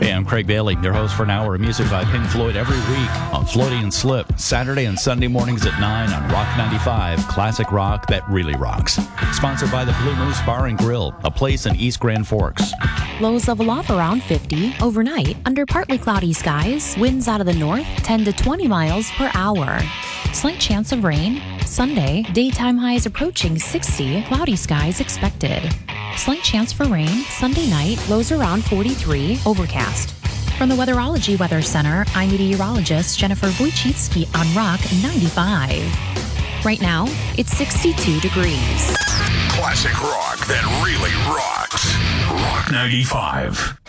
Hey, I'm Craig Bailey, your host for an hour of music by Pink Floyd every week on Floaty and Slip, Saturday and Sunday mornings at 9 on Rock 95, classic rock that really rocks. Sponsored by the Blue Moose Bar and Grill, a place in East Grand Forks. Lows level off around 50. Overnight, under partly cloudy skies, winds out of the north 10 to 20 miles per hour. Slight chance of rain. Sunday, daytime highs approaching 60, cloudy skies expected. Slight chance for rain. Sunday night, lows around 43, overcast. From the Weatherology Weather Center, I'm meteorologist Jennifer Wojcicki on Rock 95. Right now, it's 62 degrees. Classic rock that really rocks. Rock 95.